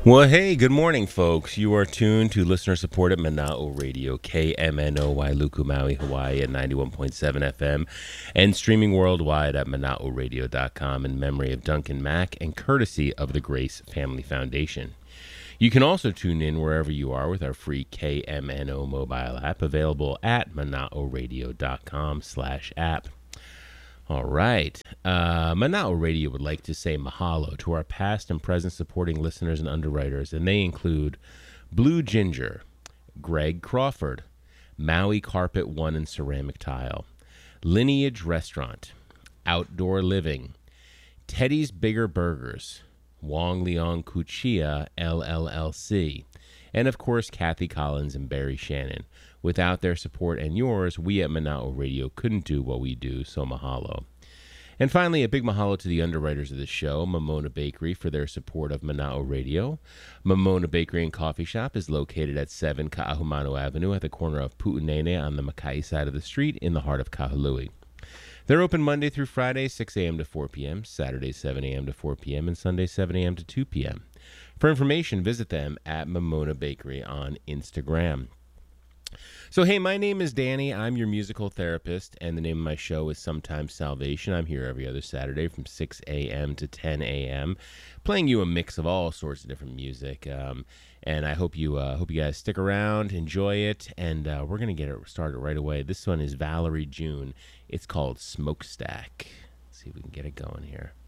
Well, hey, good morning, folks. You are tuned to listener-supported Mana'o Radio, KMNO Wailuku, Maui, Hawaii at 91.7 FM, and streaming worldwide at mana'oradio.com in memory of Duncan Mack and courtesy of the Grace Family Foundation. You can also tune in wherever you are with our free KMNO mobile app available at mana'oradio.com/app. All right. Mana'o Radio would like to say mahalo to our past and present supporting listeners and underwriters, and they include Blue Ginger, Greg Crawford, Maui Carpet One and Ceramic Tile, Lineage Restaurant, Outdoor Living, Teddy's Bigger Burgers, Wong Leong Kuchia LLLC, and of course Kathy Collins and Barry Shannon. Without their support and yours, we at Mana'o Radio couldn't do what we do, so mahalo. And finally, a big mahalo to the underwriters of the show, Momona Bakery, for their support of Mana'o Radio. Momona Bakery and Coffee Shop is located at 7 Ka'ahumanu Avenue at the corner of Pu'unene on the Makai side of the street in the heart of Kahului. They're open Monday through Friday, 6 a.m. to 4 p.m., Saturday, 7 a.m. to 4 p.m., and Sunday, 7 a.m. to 2 p.m. For information, visit them at Momona Bakery on Instagram. So, hey, my name is Danny. I'm your musical therapist, and the name of my show is Sometimes Salvation. I'm here every other Saturday from 6 a.m. to 10 a.m., playing you a mix of all sorts of different music. And I hope you guys stick around, enjoy it, and we're going to get it started right away. This one is Valerie June. It's called Smokestack. Let's see if we can get it going here.